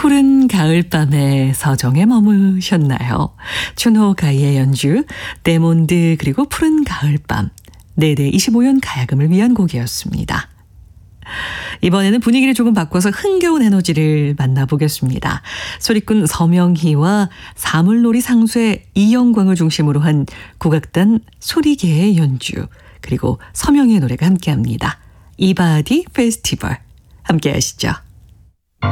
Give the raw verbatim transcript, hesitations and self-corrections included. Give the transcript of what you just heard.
푸른 가을밤에 서정에 머무셨나요? 춘호 가희의 연주, 데몬드 그리고 푸른 가을밤, 네대 이십오 년 가야금을 위한 곡이었습니다. 이번에는 분위기를 조금 바꿔서 흥겨운 에너지를 만나보겠습니다. 소리꾼 서명희와 사물놀이 상수의 이영광을 중심으로 한 국악단 소리개의 연주, 그리고 서명희의 노래가 함께합니다. 이바디 페스티벌 함께 하시죠.